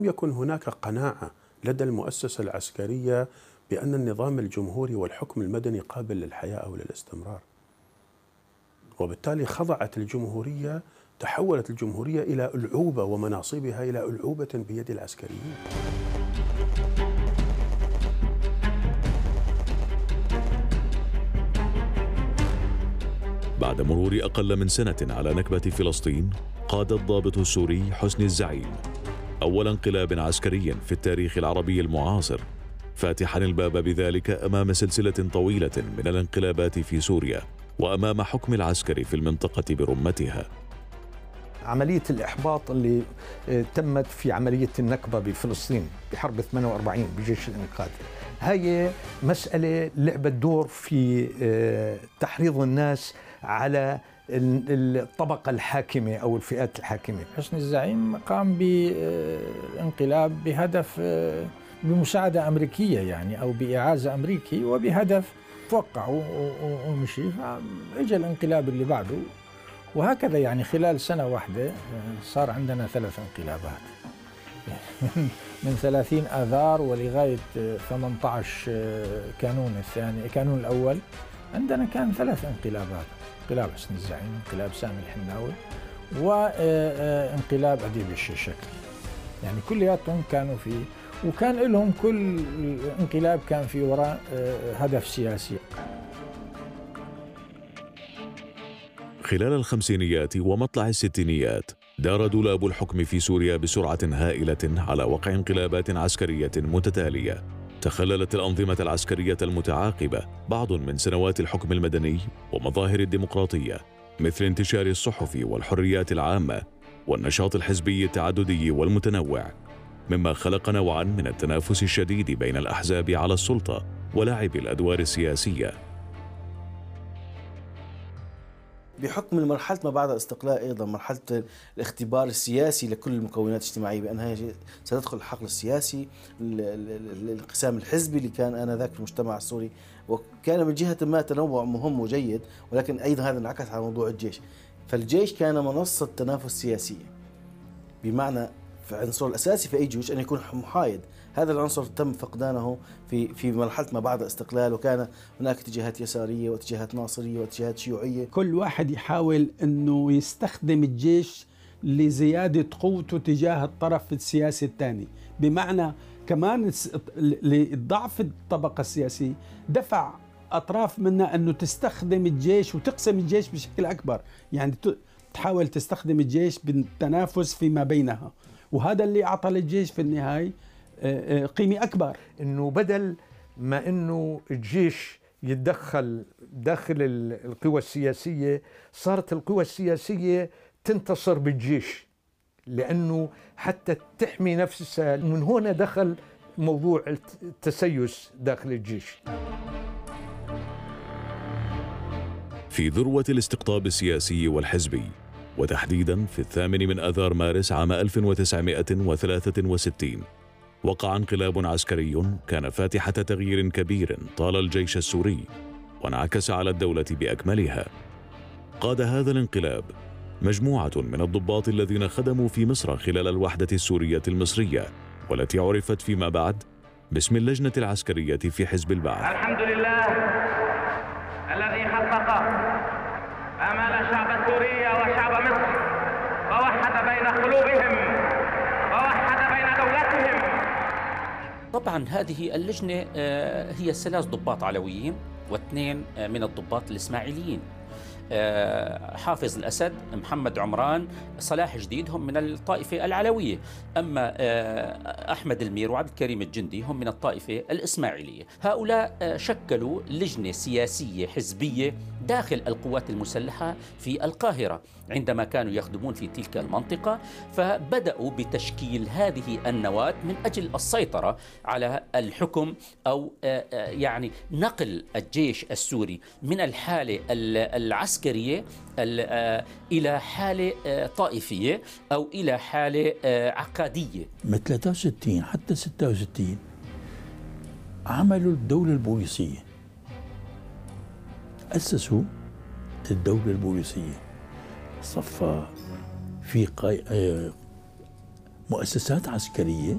يكن هناك قناعة لدى المؤسسة العسكرية بأن النظام الجمهوري والحكم المدني قابل للحياة أو للاستمرار، وبالتالي خضعت الجمهورية، تحولت الجمهورية إلى ألعوبة ومناصبها إلى ألعوبة بيد العسكريين. بعد مرور أقل من سنة على نكبة فلسطين، قاد الضابط السوري حسني الزعيم أول انقلاب عسكري في التاريخ العربي المعاصر، فاتحا الباب بذلك أمام سلسلة طويلة من الانقلابات في سوريا وأمام حكم العسكر في المنطقة برمتها. عملية الإحباط اللي تمت في عملية النكبة بفلسطين بحرب 48 بجيش الإنقاذ، هي مسألة لعبت دور في تحريض الناس على الطبقة الحاكمة أو الفئات الحاكمة. حسني الزعيم قام بانقلاب بهدف بمساعدة أمريكية يعني أو بإعازة أمريكي وبهدف توقع ومشي، فإجا الانقلاب اللي بعده، وهكذا يعني خلال سنة واحدة صار عندنا 3 انقلابات من 30 آذار ولغاية 18 كانون الثاني، كانون الأول عندنا كان 3 انقلابات: انقلاب حسني الزعيم، انقلاب سامي الحناوي، وانقلاب أديب الشيشكي. يعني كلياتهم كانوا في، وكان لهم كل انقلاب كان في وراء هدف سياسي. خلال الخمسينيات ومطلع الستينيات دار دولاب الحكم في سوريا بسرعة هائلة على وقع انقلابات عسكرية متتالية تخللت الأنظمة العسكرية المتعاقبة بعض من سنوات الحكم المدني ومظاهر الديمقراطية، مثل انتشار الصحف والحريات العامة والنشاط الحزبي التعددي والمتنوع، مما خلق نوعا من التنافس الشديد بين الأحزاب على السلطة ولعب الأدوار السياسية. بحكم مرحلة ما بعد الاستقلال أيضا مرحلة الاختبار السياسي لكل المكونات الاجتماعية، بأنها ستدخل الحقل السياسي، الانقسام الحزبي اللي كان آنذاك في المجتمع السوري، وكان من جهة ما تنوع مهم وجيد، ولكن أيضا هذا انعكس على موضوع الجيش. فالجيش كان منصة تنافس سياسية، بمعنى العنصر الأساسي في أي جيش أن يكون محايد. هذا العنصر تم فقدانه في مرحلة ما بعد الاستقلال، وكان هناك اتجاهات يسارية واتجاهات ناصرية واتجاهات شيوعية. كل واحد يحاول أنه يستخدم الجيش لزيادة قوته تجاه الطرف السياسي الثاني، بمعنى كمان لضعف الطبقة السياسية دفع أطراف منها أنه تستخدم الجيش وتقسم الجيش بشكل أكبر، يعني تحاول تستخدم الجيش بالتنافس فيما بينها، وهذا اللي أعطى للجيش في النهاية قيمة أكبر. إنه بدل ما إنه الجيش يتدخل داخل القوى السياسية، صارت القوى السياسية تنتصر بالجيش، لأنه حتى تحمي نفسها. من هنا دخل موضوع التسيس داخل الجيش. في ذروة الاستقطاب السياسي والحزبي، وتحديدا في 8 آذار مارس عام 1963، وقع انقلاب عسكري كان فاتحة تغيير كبير طال الجيش السوري وانعكس على الدولة بأكملها. قاد هذا الانقلاب مجموعة من الضباط الذين خدموا في مصر خلال الوحدة السورية المصرية، والتي عرفت فيما بعد باسم اللجنة العسكرية في حزب البعث. الحمد لله الذي حقق آمال الشعب السوري وشعب مصر ووحد بين قلوبهم ووحد بين دولتهم. طبعا هذه اللجنة هي 3 ضباط علويين و2 من الضباط الإسماعيليين، حافظ الأسد، محمد عمران، صلاح جديد هم من الطائفة العلوية، أما أحمد المير وعبد الكريم الجندي هم من الطائفة الإسماعيلية. هؤلاء شكلوا لجنة سياسية حزبية داخل القوات المسلحة في القاهرة عندما كانوا يخدمون في تلك المنطقة، فبدأوا بتشكيل هذه النواة من أجل السيطرة على الحكم، أو يعني نقل الجيش السوري من الحالة العسكرية إلى حالة طائفية أو إلى حالة عقادية. من 63 حتى 66 عملوا الدولة البوليسية، أسسوا الدولة البوليسية، صفى في مؤسسات عسكرية